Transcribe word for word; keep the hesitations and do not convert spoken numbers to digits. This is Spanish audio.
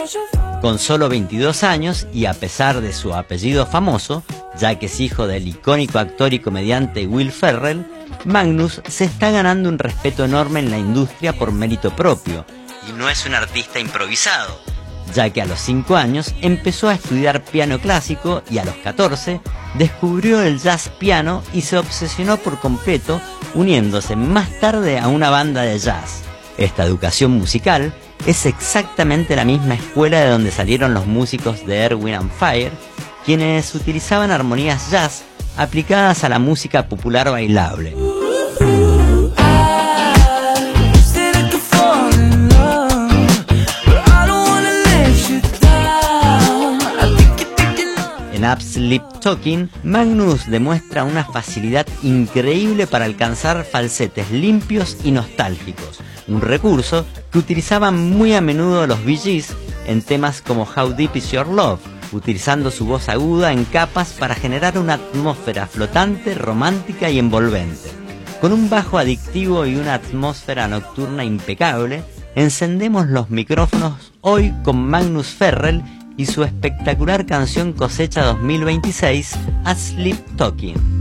Con solo veintidós años y a pesar de su apellido famoso, ya que es hijo del icónico actor y comediante Will Ferrell, Magnus se está ganando un respeto enorme en la industria por mérito propio, y no es un artista improvisado, ya que a los cinco años empezó a estudiar piano clásico y a los catorce descubrió el jazz piano y se obsesionó por completo, uniéndose más tarde a una banda de jazz. Esta educación musical es exactamente la misma escuela de donde salieron los músicos de Earth, Wind and Fire, quienes utilizaban armonías jazz aplicadas a la música popular bailable. En Up Sleep Talking, Magnus demuestra una facilidad increíble para alcanzar falsetes limpios y nostálgicos, un recurso que utilizaban muy a menudo los Bee Gees en temas como How Deep Is Your Love, utilizando su voz aguda en capas para generar una atmósfera flotante, romántica y envolvente. Con un bajo adictivo y una atmósfera nocturna impecable, encendemos los micrófonos hoy con Magnus Ferrell y su espectacular canción Cosecha dos mil veintiséis, A Sleep Talking.